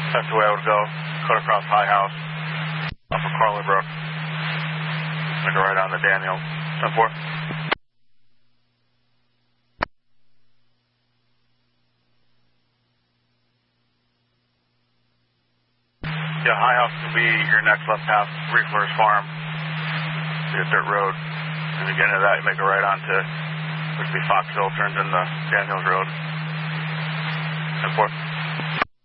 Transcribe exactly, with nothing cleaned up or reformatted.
That's the way I would go. Cut across High House, off of Carlin Brook. I go right on to Daniels. ten four. Yeah, High House will be your next left past Reefler's Farm. Be a dirt road. And you get into that, you make a right onto, which would be Fox Hill, turns into Daniels Road. ten four.